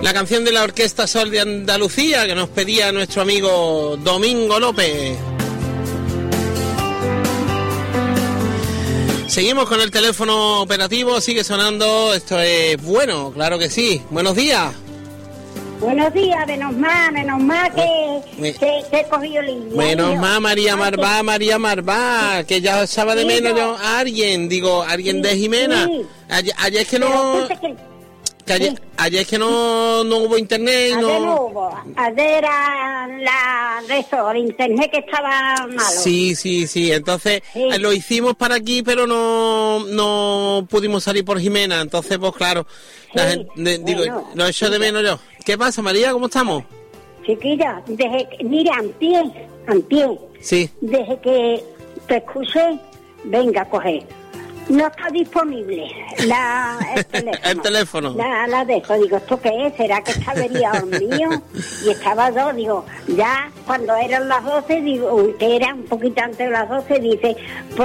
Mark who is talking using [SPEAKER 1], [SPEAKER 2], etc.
[SPEAKER 1] La canción de la Orquesta Sol de Andalucía que nos pedía nuestro amigo Domingo López. Seguimos con el teléfono operativo, sigue sonando, esto es bueno, claro que sí. Buenos días.
[SPEAKER 2] Buenos días, menos mal que se he cogido línea.
[SPEAKER 1] Menos mal, María Marvá, que ya estaba de menos yo a alguien de Jimena.
[SPEAKER 2] Sí.
[SPEAKER 1] Ayer es que no... Ayer es que no hubo internet.
[SPEAKER 2] Ayer no hubo. Ayer era el internet que estaba malo.
[SPEAKER 1] Sí. Entonces lo hicimos para aquí, pero no pudimos salir por Jimena. Entonces, pues claro, la gente, lo echo de menos yo. ¿Qué pasa, María? ¿Cómo estamos?
[SPEAKER 2] Chiquilla, antier.
[SPEAKER 1] Sí.
[SPEAKER 2] Desde que te escuché, venga a coger. No está disponible el teléfono.
[SPEAKER 1] El teléfono.
[SPEAKER 2] La de eso. Digo, ¿esto qué es? ¿Será que está averiado mío? Y estaba yo, digo, ya cuando eran las 12, digo, que era un poquito antes de las 12, dice...